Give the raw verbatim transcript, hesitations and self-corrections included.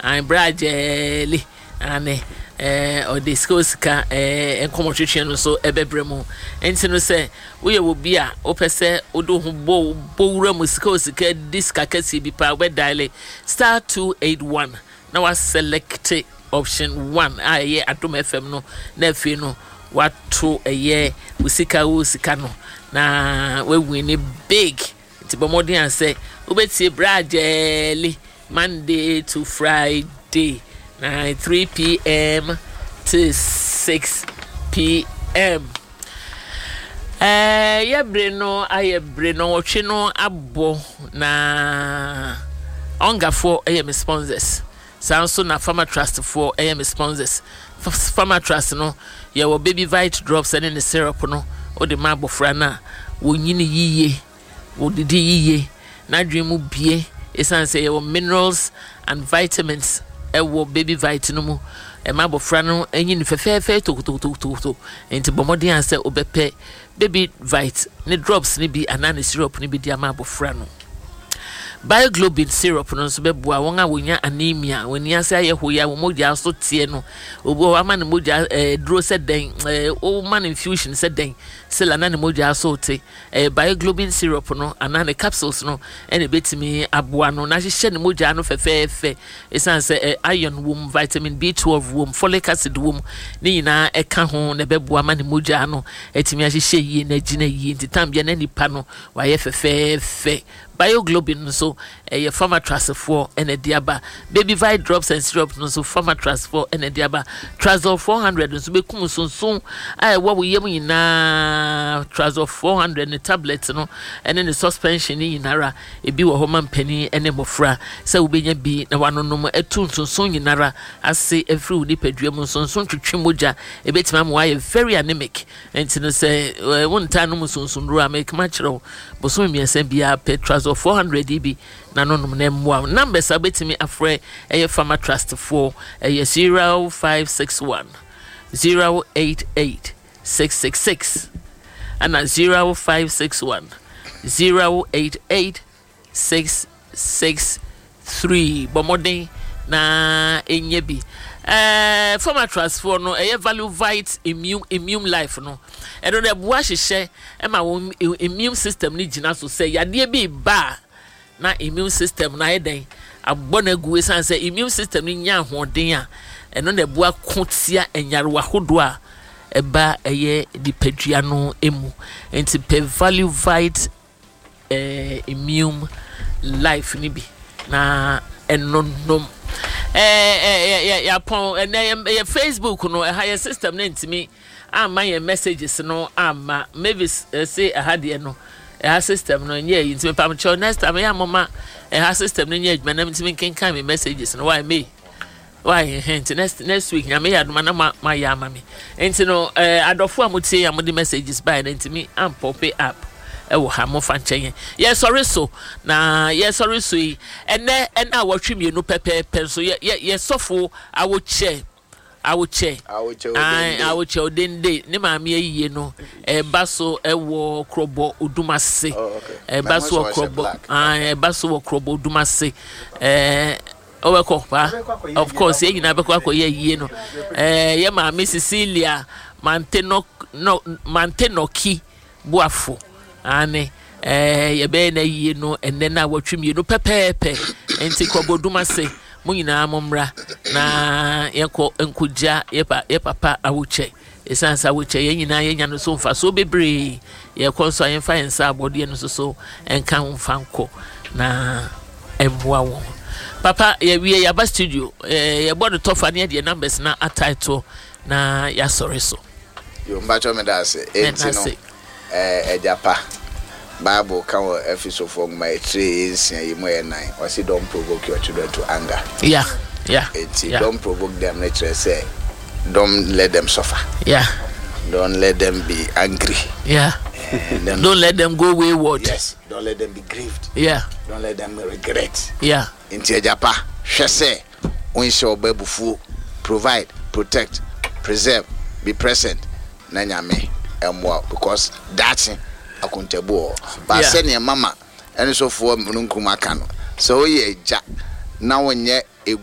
I'm Brajeli and eh or the schools ka eh enkomotwetwe so ebebremu enti no say we will be a opese odo ho bo bowura mu schools ka diska kasi bi pa we dial star two eight one now I select option one ah yeah Adom F M no na afi no what to a year usika usika no na we win big enti bomodi an say obeti Brajeli Monday to Friday uh, three p.m. to six p.m. Eh, ya breno aye breno otwe no abo na onga for A M sponsors. Sanso na Farmer Trust for A M sponsors. Farmer Trust no ya wo baby vite drops and in the syrup no o de mabo frana wo nyini yiye wo didi yiye na dwimu bie esan say your minerals and vitamins ewo baby vitamin e ma bofra no enyi ni fefefe to to to to to enti bomodi an say obepe baby vit ne drops ni bi anana syrup ni bi dia ma bofra no Bioglobin syrup no so beboa won a wonya anemia woni ase aye hoya wo moja so tie no obo wa ma ne moja eh, dro se den eh, o man infusion se den sela na ne moja so te eh, Bioglobin syrup no anana capsules no ene betimi aboa no na hye ne moja no fefefe esan se eh, iron wom vitamin B twelve wom folic acid wom ni nyina eka ho ne beboa ma ne moja no etimi ahye yi na gina yi ntitambia na nipa no wa ye fefefe Bioglobin so a uh, Farmer Trust for and a diaba baby vite drops and syrup no so Farmer Trust for and a diaba Trazol four hundred so be kum so soon I what we yemu na Trazol four hundred and the tablets no and then the suspension in nara e bi wo homa penny and e mofra so we benya bi na wano no etu so so nyinara ase every udi pedua so so twetwe moja e betima mo aye very anemic and no say won ta no so so ru make ma kiro bo so mi ese bia Trazol four hundred D B na no no nemwa numbers abetimi afre eye Farmer Trust for eye zero five six one zero eight eight six six six and zero five six one zero eight eight six six three bomodin na enyebi eh Farmer Trust for no eye value vite immune immune life no e do de boa hyehyɛ e ma wo immune system ni gina so say yade bi ba na immune system na eden abona gu esan say immune system ni nya ahoden a eno de boa kotia enyarewa hodo a eba eye dipadua no emu enti pe value vite eh immune life ni bi na enonom eh eh ya ya pon eh Facebook no eh higher system na ntimi ama your messages no ama maybe uh, say a had no a system no yeah ntimi pam cho next time ya mama a system no yeah adwuma na ntimi kenkan me messages no why me why hint next next week na me ya adwuma na ma ya ama me enti no uh, adofo amutie ya mo the messages by na ntimi am pop up e wo ha mo fa nchen ye sorry so na ye sorry so yi ene ene awotwe mienu pepe pen so ye ye sofo awoche awoche ai awoche odende ne maami ayiye no e baso e wo krobo odumase e baso krobo ai e baso wo krobo odumase eh oweko pa of course ye nyina bekwa ko ye yiye no eh ye maami Cecilia manteno no mantenoki buafo ane eh ye be na yiye no enne na awotwe mienu pepepe enti krobo odumase mo nyina momra na yeko enkuja yepa yepapa awuche esansa awuche ye nyina ye nya no so mfa so bebre ye konso yen fa ensa abode no so so enka mfa nko na emwa wo papa ye wie ya ba studio eh ye bodo tofa ne de numbers na title na ya sorry so yo mbacho me da se enti no eh ejapa Bible can episode from my three is you more nine. Or say don't provoke your children to anger. Yeah, yeah. It's yeah. Don't provoke them. Nature say, don't let them suffer. Yeah. Don't let them be angry. Yeah. Don't let them go wayward. Yes. Don't let them be grieved. Yeah. Don't let them regret. Yeah. Into Japa, she say, when show baby food, provide, protect, preserve, be present. Nanya me and what because that's accountable but send your mama and so for Munukuma Kano so ye ja now when ye